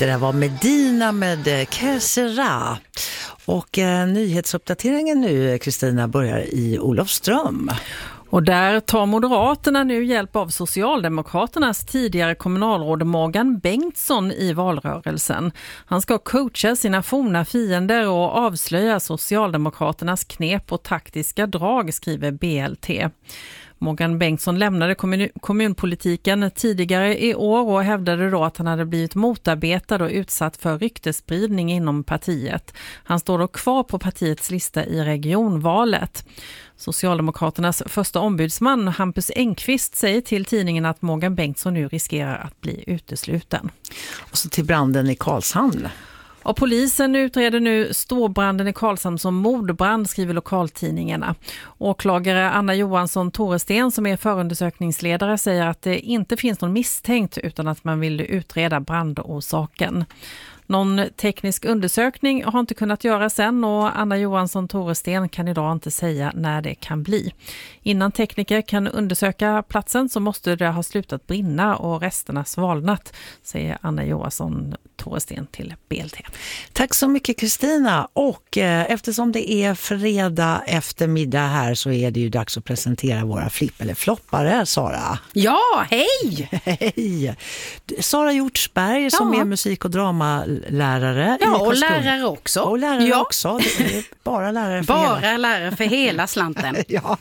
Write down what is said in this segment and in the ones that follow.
Det där var Medina med Kessera. Och nyhetsuppdateringen nu, Kristina, börjar i Olofström. Och där tar Moderaterna nu hjälp av Socialdemokraternas tidigare kommunalråd Morgan Bengtsson i valrörelsen. Han ska coacha sina forna fiender och avslöja Socialdemokraternas knep och taktiska drag, skriver BLT. Morgan Bengtsson lämnade kommunpolitiken tidigare i år och hävdade då att han hade blivit motarbetad och utsatt för ryktespridning inom partiet. Han står då kvar på partiets lista i regionvalet. Socialdemokraternas första ombudsman Hampus Engqvist säger till tidningen att Morgan Bengtsson nu riskerar att bli utesluten. Och så till branden i Karlshamn. Och polisen utreder nu storbranden i Karlshamn som mordbrand, skriver lokaltidningarna. Åklagare Anna Johansson Toresten, som är förundersökningsledare, säger att det inte finns någon misstänkt utan att man vill utreda brandorsaken. Någon teknisk undersökning har inte kunnat göras än och Anna Johansson Toresten kan idag inte säga när det kan bli. Innan tekniker kan undersöka platsen så måste det ha slutat brinna och resterna svalnat, säger Anna Johansson Toresten till BLT. Tack så mycket, Kristina. Och eftersom det är fredag eftermiddag här så är det ju dags att presentera våra flipp eller floppare, Sara. Ja, hej! Hej! Sara Hjortsberg som är musik- och dramalärare. Ja, och lärare också. Och lärare också. Det är bara lärare för bara lärare för hela slanten. Ja.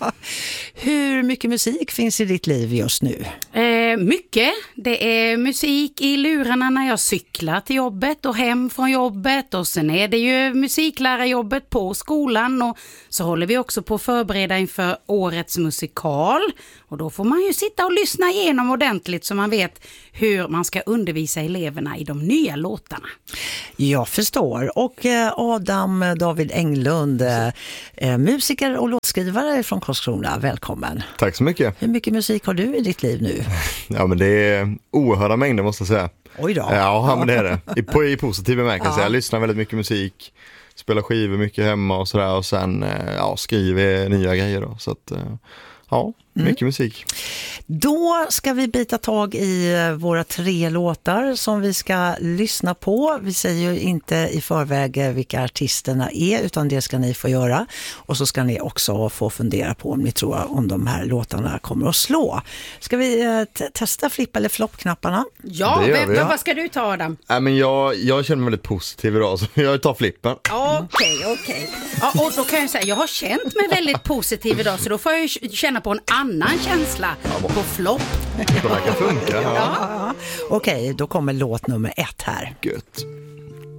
Hur mycket musik finns i ditt liv just nu? Mycket. Det är musik i lurarna när jag cyklar till jobbet och hem från jobbet. Och sen är det ju musiklärarjobbet på skolan. Och så håller vi också på att förbereda inför årets musikal. Och då får man ju sitta och lyssna igenom ordentligt så man vet hur man ska undervisa eleverna i de nya låtarna. Jag förstår. Och Adam David Englund, musiker och låtskrivare från Karlskrona, välkommen. Tack så mycket. Hur mycket musik har du i ditt liv nu? Ja, men det är oerhörda mängder, måste jag säga. Oj då. Ja, men det är det. I positiv bemärkelse. Ja. Jag lyssnar väldigt mycket musik, spelar skivor mycket hemma och sådär. Och sen skriver nya grejer då. Så att, mycket musik. Då ska vi bita tag i våra 3 låtar som vi ska lyssna på. Vi säger ju inte i förväg vilka artisterna är, utan det ska ni få göra. Och så ska ni också få fundera på om ni tror om de här låtarna kommer att slå. Ska vi testa flippa eller floppknapparna? Ja, vad ska du ta, Adam? Men jag känner mig väldigt positiv idag, så jag tar flippen. Okej. Ja, och då kan jag säga, jag har känt mig väldigt positiv idag, så då får jag känna på en annan känsla på flopp. Det verkar funka. Ja. Okej, då kommer låt nummer 1 här. Gött.